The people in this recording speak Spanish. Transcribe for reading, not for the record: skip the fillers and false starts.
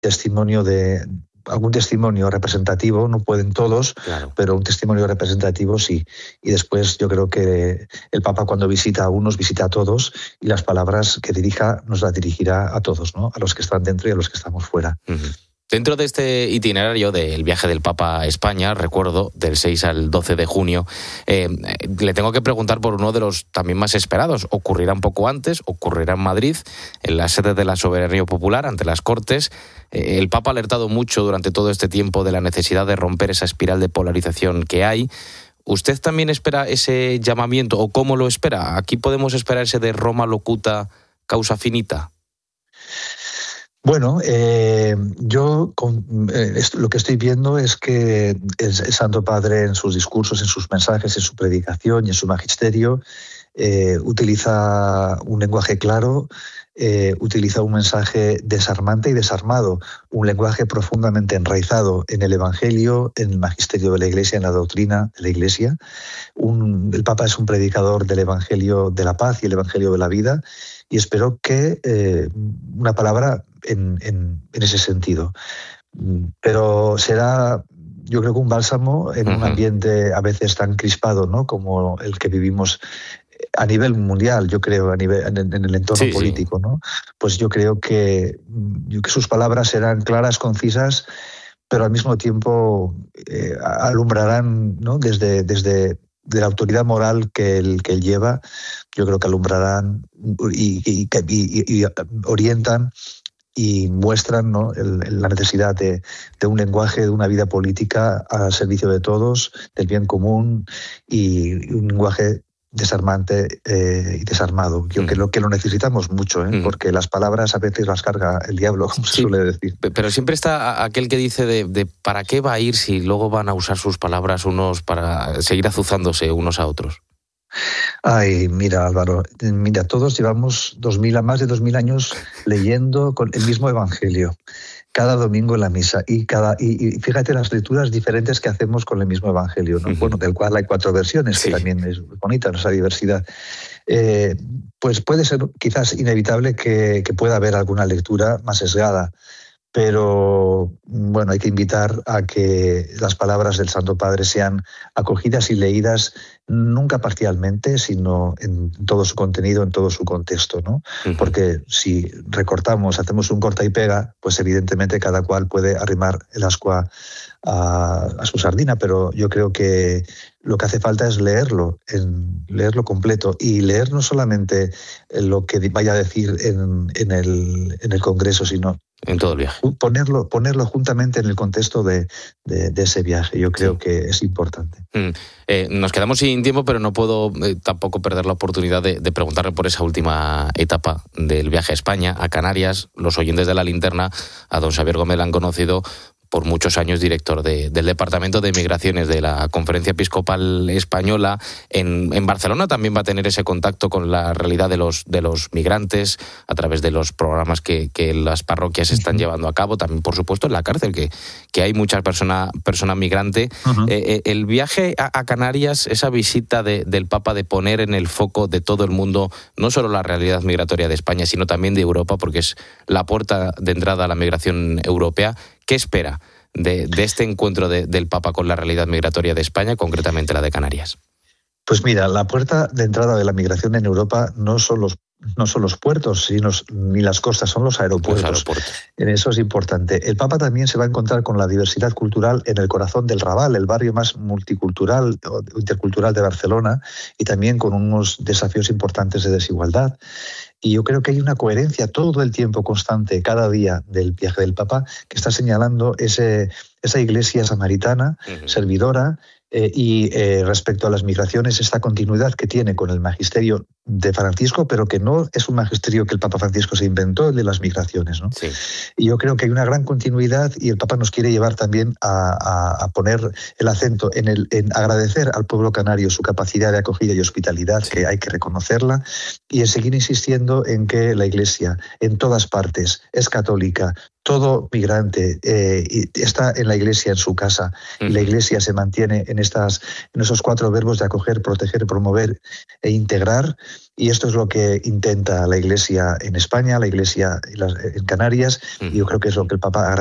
testimonio algún testimonio representativo, no pueden todos, claro, pero un testimonio representativo sí. Y después yo creo que el Papa, cuando visita a unos, visita a todos, y las palabras que dirija nos las dirigirá a todos, ¿no? A los que están dentro y a los que estamos fuera. Uh-huh. Dentro de este itinerario del viaje del Papa a España, recuerdo, del 6 al 12 de junio, le tengo que preguntar por uno de los también más esperados. Ocurrirá un poco antes, ocurrirá en Madrid, en la sede de la Soberanía Popular, ante las Cortes. El Papa ha alertado mucho durante todo este tiempo de la necesidad de romper esa espiral de polarización que hay. ¿Usted también espera ese llamamiento o cómo lo espera? ¿Aquí podemos esperar ese de Roma locuta causa finita? Bueno, yo lo que estoy viendo es que el Santo Padre, en sus discursos, en sus mensajes, en su predicación y en su magisterio, utiliza un lenguaje claro, utiliza un mensaje desarmante y desarmado, un lenguaje profundamente enraizado en el Evangelio, en el magisterio de la Iglesia, en la doctrina de la Iglesia. El Papa es un predicador del Evangelio de la paz y el Evangelio de la vida, y espero que una palabra en ese sentido. Pero será, yo creo, que un bálsamo en un ambiente a veces tan crispado, ¿no?, como el que vivimos a nivel mundial, yo creo, en el entorno político, ¿no? Pues yo creo que sus palabras serán claras, concisas, pero al mismo tiempo alumbrarán, ¿no?, desde de la autoridad moral que él lleva. Yo creo que alumbrarán y orientan y muestran, ¿no?, la necesidad de un lenguaje, de una vida política al servicio de todos, del bien común, y un lenguaje desarmante y desarmado. Yo creo que lo necesitamos mucho, porque las palabras a veces las carga el diablo, como se suele decir. Pero siempre está aquel que dice de ¿para qué va a ir si luego van a usar sus palabras unos para seguir azuzándose unos a otros? Ay, mira, Álvaro, todos llevamos más de 2000 años leyendo con el mismo Evangelio, cada domingo en la misa, y fíjate las lecturas diferentes que hacemos con el mismo Evangelio, ¿no? Bueno, del cual hay 4 versiones, que también es bonita esa diversidad. Pues puede ser quizás inevitable que pueda haber alguna lectura más sesgada, pero bueno, hay que invitar a que las palabras del Santo Padre sean acogidas y leídas nunca parcialmente, sino en todo su contenido, en todo su contexto, ¿no? Porque si recortamos, hacemos un corta y pega, pues evidentemente cada cual puede arrimar el ascua a su sardina, pero yo creo que lo que hace falta es leerlo completo, y leer no solamente lo que vaya a decir en el Congreso, sino en todo el viaje. Ponerlo juntamente en el contexto de ese viaje. Yo creo que es importante. Nos quedamos sin tiempo, pero no puedo tampoco perder la oportunidad de preguntarle por esa última etapa del viaje a España, a Canarias. Los oyentes de La Linterna, a don Xavier Gómez, la han conocido por muchos años director del Departamento de Migraciones de la Conferencia Episcopal Española. En Barcelona también va a tener ese contacto con la realidad de los migrantes a través de los programas que las parroquias están llevando a cabo. También, por supuesto, en la cárcel, que hay mucha persona migrante. El viaje a Canarias, esa visita del Papa, de poner en el foco de todo el mundo no solo la realidad migratoria de España, sino también de Europa, porque es la puerta de entrada a la migración europea. ¿Qué espera de este encuentro del Papa con la realidad migratoria de España, concretamente la de Canarias? Pues mira, la puerta de entrada de la migración en Europa no son los puertos, ni las costas, son los aeropuertos. En eso es importante. El Papa también se va a encontrar con la diversidad cultural en el corazón del Raval, el barrio más multicultural o intercultural de Barcelona, y también con unos desafíos importantes de desigualdad. Y yo creo que hay una coherencia todo el tiempo constante, cada día del viaje del Papa, que está señalando esa iglesia samaritana, servidora, y respecto a las migraciones, esta continuidad que tiene con el magisterio de Francisco, pero que no es un magisterio que el Papa Francisco se inventó, el de las migraciones, ¿no? Sí. Y yo creo que hay una gran continuidad, y el Papa nos quiere llevar también a poner el acento en agradecer al pueblo canario su capacidad de acogida y hospitalidad, que hay que reconocerla, y en seguir insistiendo en que la Iglesia en todas partes es católica. Todo migrante está en la Iglesia, en su casa, y la Iglesia se mantiene en esos 4 verbos de acoger, proteger, promover e integrar. Y esto es lo que intenta la Iglesia en España, la Iglesia en Canarias, y yo creo que es lo que el Papa